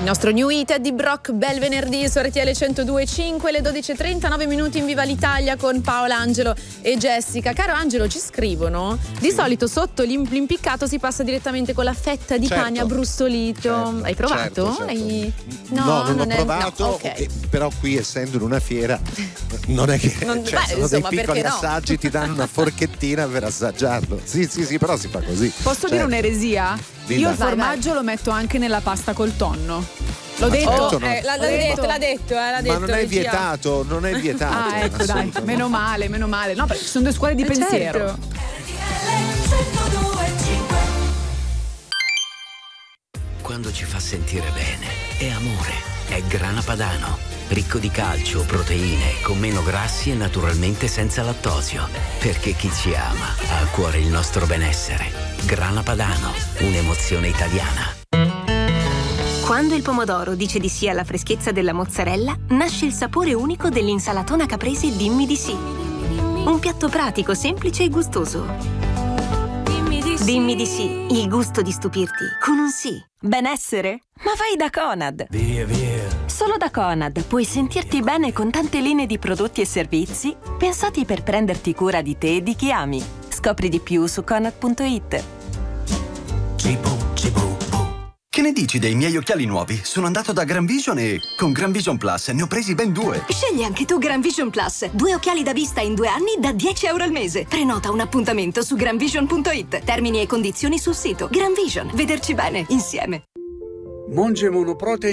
Il nostro new hit è di Brock, bel venerdì su RTL 102.5, le 12:39 minuti in Viva l'Italia con Paola, Angelo e Jessica. Caro Angelo, ci scrivono, di solito sotto l'impiccato si passa direttamente con la fetta di pane abbrustolito. Hai provato? No, non ho provato, no, okay. Però qui essendo in una fiera non è che sono insomma, dei piccoli no? assaggi, ti danno una forchettina per assaggiarlo. Sì, però si fa così. Posso dire un'eresia? Io il formaggio lo metto anche nella pasta col tonno. L'ho detto, l'ha detto. Ma non è vietato, non è vietato. Ah, ecco, dai, meno male. No, perché ci sono due scuole di pensiero. Certo. Quando ci fa sentire bene, è amore, è Grana Padano. Ricco di calcio, proteine, con meno grassi e naturalmente senza lattosio. Perché chi ci ama ha a cuore il nostro benessere. Grana Padano, un'emozione italiana. Quando il pomodoro dice di sì alla freschezza della mozzarella, nasce il sapore unico dell'insalatona caprese Dimmi di sì. Un piatto pratico, semplice e gustoso. Dimmi di sì, il gusto di stupirti con un sì. Benessere? Ma vai da Conad! Via. Solo da Conad puoi sentirti bene con tante linee di prodotti e servizi pensati per prenderti cura di te e di chi ami. Scopri di più su Conad.it. Che ne dici dei miei occhiali nuovi? Sono andato da Gran Vision e con Gran Vision Plus ne ho presi ben 2. Scegli anche tu Gran Vision Plus. 2 occhiali da vista in 2 anni da €10 al mese. Prenota un appuntamento su granvision.it. Termini e condizioni sul sito. Gran Vision. Vederci bene insieme. Monge Monoprotein